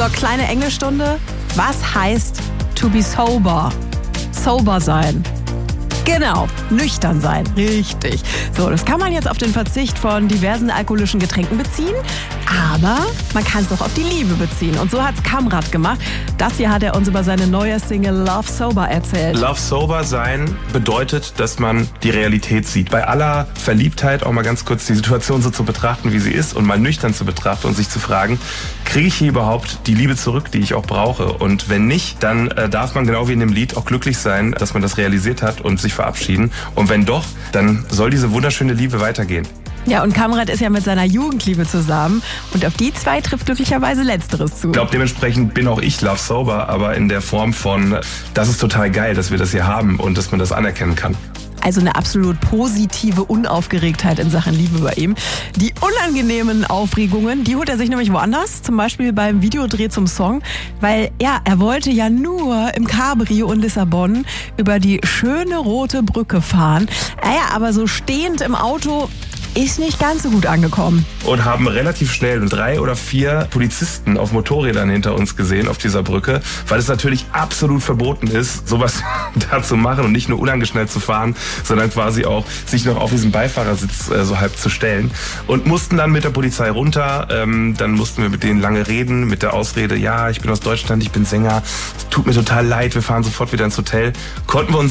So, kleine Englischstunde. Was heißt to be sober? Sober sein. Genau, nüchtern sein. Richtig. So, das kann man jetzt auf den Verzicht von diversen alkoholischen Getränken beziehen, aber man kann es auch auf die Liebe beziehen. Und so hat's Kamrat gemacht. Das hier hat er uns über seine neue Single Love Sober erzählt. Love Sober sein bedeutet, dass man die Realität sieht. Bei aller Verliebtheit auch mal ganz kurz die Situation so zu betrachten, wie sie ist und mal nüchtern zu betrachten und sich zu fragen, kriege ich hier überhaupt die Liebe zurück, die ich auch brauche? Und wenn nicht, dann darf man genau wie in dem Lied auch glücklich sein, dass man das realisiert hat und sich verabschieden. Und wenn doch, dann soll diese wunderschöne Liebe weitergehen. Ja, und Kamrat ist ja mit seiner Jugendliebe zusammen und auf die zwei trifft glücklicherweise Letzteres zu. Ich glaube, dementsprechend bin auch ich Love Sober, aber in der Form von, das ist total geil, dass wir das hier haben und dass man das anerkennen kann. Also eine absolut positive Unaufgeregtheit in Sachen Liebe bei ihm. Die unangenehmen Aufregungen, die holt er sich nämlich woanders, zum Beispiel beim Videodreh zum Song, weil ja, er wollte ja nur im Cabrio in Lissabon über die schöne rote Brücke fahren. Ja, aber so stehend im Auto ist nicht ganz so gut angekommen. Und haben relativ schnell 3 oder 4 Polizisten auf Motorrädern hinter uns gesehen auf dieser Brücke, weil es natürlich absolut verboten ist, sowas da zu machen und nicht nur unangeschnallt zu fahren, sondern quasi auch sich noch auf diesen Beifahrersitz so halb zu stellen. Und mussten dann mit der Polizei runter, dann mussten wir mit denen lange reden, mit der Ausrede, ja, ich bin aus Deutschland, ich bin Sänger, es tut mir total leid, wir fahren sofort wieder ins Hotel. Konnten wir uns